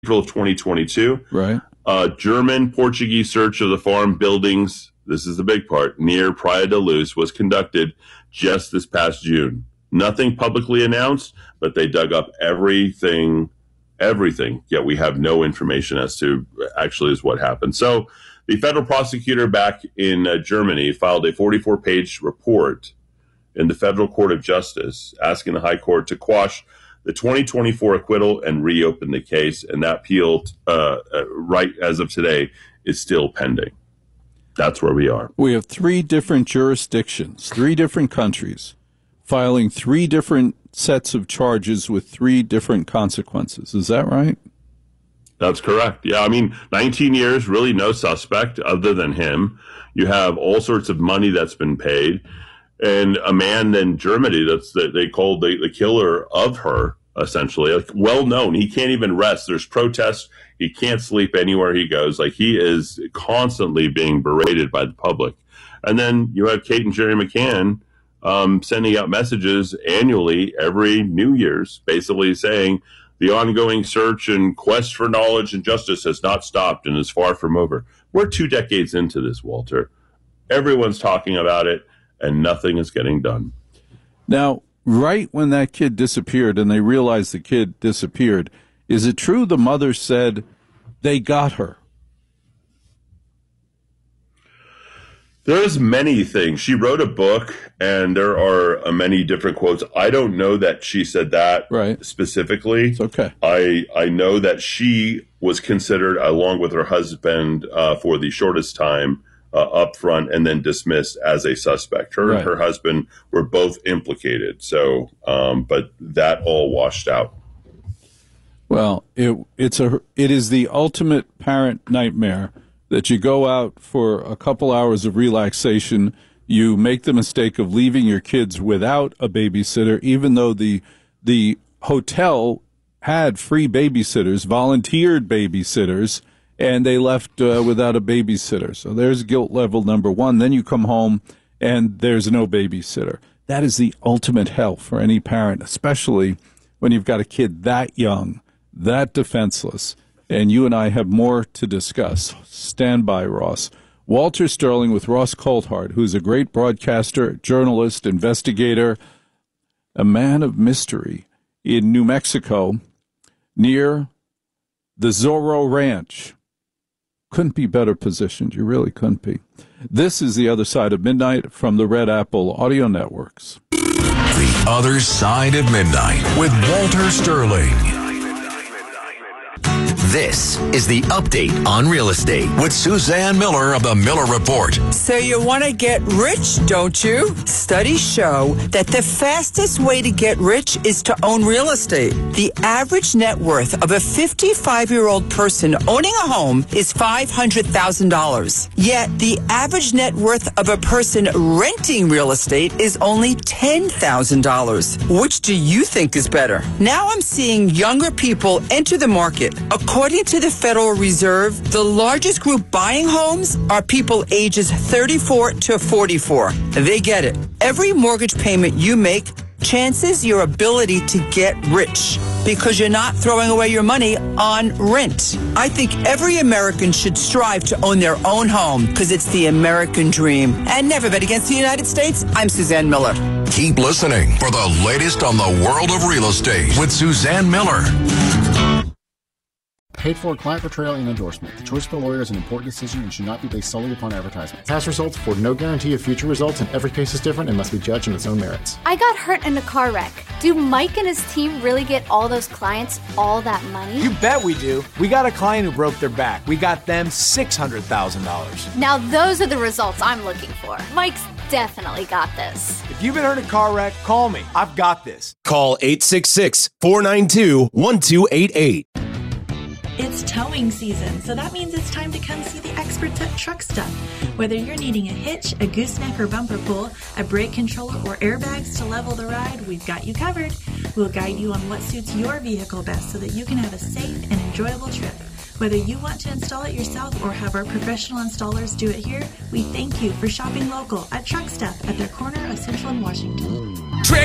April of 2022. Right. German-Portuguese search of the farm buildings, this is the big part, near Praia da Luz was conducted just this past June. Nothing publicly announced, but they dug up everything, yet we have no information as to actually is what happened. So the federal prosecutor back in Germany filed a 44-page report in the Federal Court of Justice asking the High Court to quash the 2024 acquittal and reopen the case. And that appeal, right as of today, is still pending. That's where we are. We have 3 different jurisdictions, 3 different countries, filing 3 different sets of charges with 3 different consequences. Is that right? That's correct. Yeah, I mean, 19 years, really no suspect other than him. You have all sorts of money that's been paid. And a man in Germany they called the killer of her, essentially, like, well known. He can't even rest. There's protests. He can't sleep anywhere he goes. Like, he is constantly being berated by the public. And then you have Kate and Jerry McCann sending out messages annually every New Year's, basically saying the ongoing search and quest for knowledge and justice has not stopped and is far from over. We're 2 decades into this, Walter. Everyone's talking about it, and nothing is getting done. Now, right when that kid disappeared and they realized the kid disappeared, is it true the mother said they got her? There's many things. She wrote a book, and there are many different quotes. I don't know that she said that specifically. It's okay. I know that she was considered, along with her husband, for the shortest time, up front and then dismissed as a suspect. Her and her husband were both implicated. So, but that all washed out. Well, it is the ultimate parent nightmare that you go out for a couple hours of relaxation. You make the mistake of leaving your kids without a babysitter, even though the hotel had free babysitters, volunteered babysitters, and they left without a babysitter. So there's guilt level number 1. Then you come home and there's no babysitter. That is the ultimate hell for any parent, especially when you've got a kid that young, that defenseless. And you and I have more to discuss. Stand by, Ross. Walter Sterling with Ross Coulthart, who's a great broadcaster, journalist, investigator, a man of mystery in New Mexico near the Zorro Ranch. Couldn't be better positioned. You really couldn't be. This is The Other Side of Midnight from the Red Apple Audio Networks. The Other Side of Midnight with Walter Sterling. This is The Update on Real Estate with Suzanne Miller of the Miller Report. So you want to get rich, don't you? Studies show that the fastest way to get rich is to own real estate. The average net worth of a 55-year-old person owning a home is $500,000. Yet the average net worth of a person renting real estate is only $10,000. Which do you think is better? Now I'm seeing younger people enter the market. According to the Federal Reserve, the largest group buying homes are people ages 34 to 44. They get it. Every mortgage payment you make chances your ability to get rich because you're not throwing away your money on rent. I think every American should strive to own their own home because it's the American dream. And never bet against the United States. I'm Suzanne Miller. Keep listening for the latest on the world of real estate with Suzanne Miller. Paid for client portrayal and endorsement. The choice of a lawyer is an important decision and should not be based solely upon advertisement. Past results afford no guarantee of future results, and every case is different and must be judged on its own merits. I got hurt in a car wreck. Do Mike and his team really get all those clients all that money? You bet we do. We got a client who broke their back. We got them $600,000. Now those are the results I'm looking for. Mike's definitely got this. If you've been hurt in a car wreck, call me. I've got this. Call 866-492-1288. It's towing season, so that means it's time to come see the experts at Truck Stuff. Whether you're needing a hitch, a gooseneck or bumper pull, a brake controller, or airbags to level the ride, we've got you covered. We'll guide you on what suits your vehicle best so that you can have a safe and enjoyable trip. Whether you want to install it yourself or have our professional installers do it here, we thank you for shopping local at Truck Stuff at their corner of Central and Washington.